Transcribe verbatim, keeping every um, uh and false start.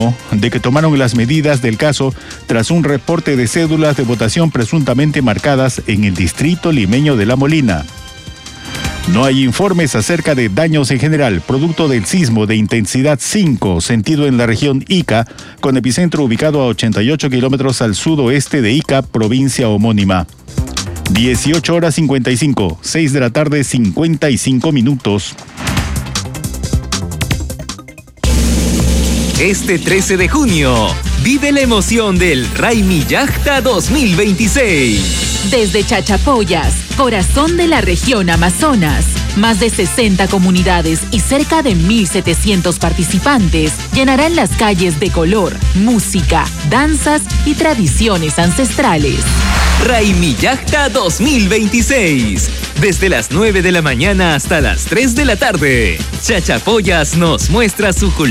de que tomaron las medidas del caso tras un reporte de cédulas de votación presuntamente marcadas en el distrito limeño de La Molina. No hay informes acerca de daños en general, producto del sismo de intensidad cinco, sentido en la región Ica, con epicentro ubicado a ochenta y ocho kilómetros al sudoeste de Ica, provincia homónima. dieciocho horas cincuenta y cinco, seis de la tarde, cincuenta y cinco minutos. Este trece de junio, vive la emoción del Raimi Yachta dos mil veintiséis. Desde Chachapoyas, corazón de la región Amazonas, más de sesenta comunidades y cerca de mil setecientos participantes llenarán las calles de color, música, danzas y tradiciones ancestrales. Raimi Yachta dos mil veintiséis. Desde las nueve de la mañana hasta las tres de la tarde. Chachapoyas nos muestra su cultura.